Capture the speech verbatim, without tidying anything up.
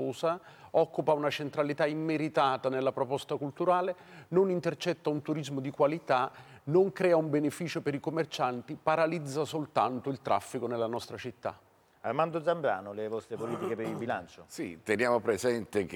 virtuosa, occupa una centralità immeritata nella proposta culturale, non intercetta un turismo di qualità, non crea un beneficio per i commercianti, paralizza soltanto il traffico nella nostra città. Armando Zambrano, le vostre politiche per il bilancio? Sì, teniamo presente che